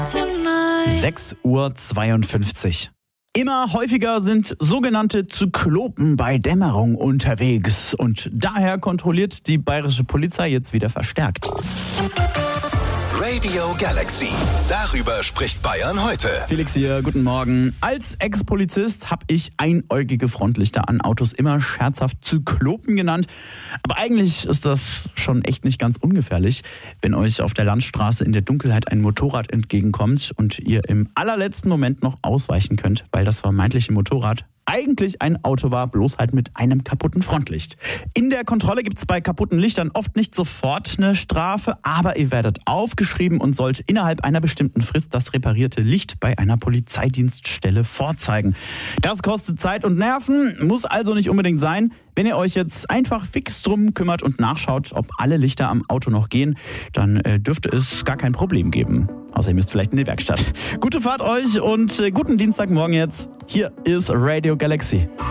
6:52 Uhr. Immer häufiger sind sogenannte Zyklopen bei Dämmerung unterwegs und daher kontrolliert die bayerische Polizei jetzt wieder verstärkt. Radio Galaxy. Darüber spricht Bayern heute. Felix hier, guten Morgen. Als Ex-Polizist habe ich einäugige Frontlichter an Autos immer scherzhaft Zyklopen genannt. Aber eigentlich ist das schon echt nicht ganz ungefährlich, wenn euch auf der Landstraße in der Dunkelheit ein Motorrad entgegenkommt und ihr im allerletzten Moment noch ausweichen könnt, weil das vermeintliche Motorrad eigentlich ein Auto war, bloß halt mit einem kaputten Frontlicht. In der Kontrolle gibt es bei kaputten Lichtern oft nicht sofort eine Strafe, aber ihr werdet aufgeschrieben und sollt innerhalb einer bestimmten Frist das reparierte Licht bei einer Polizeidienststelle vorzeigen. Das kostet Zeit und Nerven, muss also nicht unbedingt sein. Wenn ihr euch jetzt einfach fix drum kümmert und nachschaut, ob alle Lichter am Auto noch gehen, dann dürfte es gar kein Problem geben. Außer ihr müsst vielleicht in die Werkstatt. Gute Fahrt euch und guten Dienstagmorgen jetzt. Hier ist Radio Galaxy.